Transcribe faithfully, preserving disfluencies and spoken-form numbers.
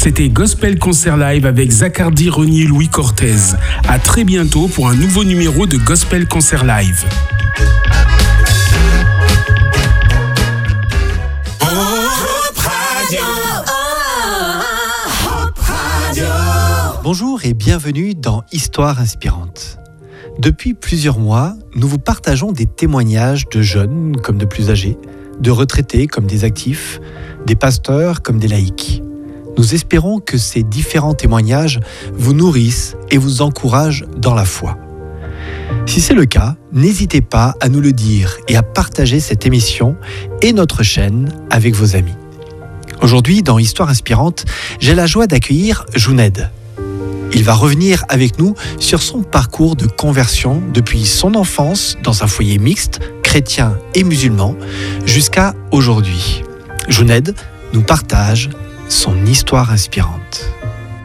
C'était Gospel Concert Live avec Zacardi, Renier, Louis Cortez. À très bientôt pour un nouveau numéro de Gospel Concert Live. Bonjour et bienvenue dans Histoire inspirante. Depuis plusieurs mois, nous vous partageons des témoignages de jeunes comme de plus âgés, de retraités comme des actifs, des pasteurs comme des laïcs. Nous espérons que ces différents témoignages vous nourrissent et vous encouragent dans la foi. Si c'est le cas, n'hésitez pas à nous le dire et à partager cette émission et notre chaîne avec vos amis. Aujourd'hui, dans Histoire inspirante, j'ai la joie d'accueillir Jouned. Il va revenir avec nous sur son parcours de conversion depuis son enfance dans un foyer mixte, chrétien et musulman, jusqu'à aujourd'hui. Jouned nous partage son histoire inspirante.